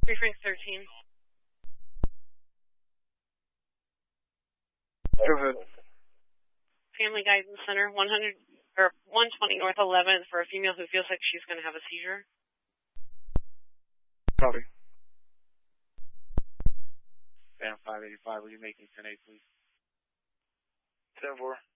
3 Frank 13. Go ahead. Family Guidance Center, 120 North 11th for a female who feels like she's going to have a seizure. Copy. Sam 585, will you make me 10-8, please? 10-4.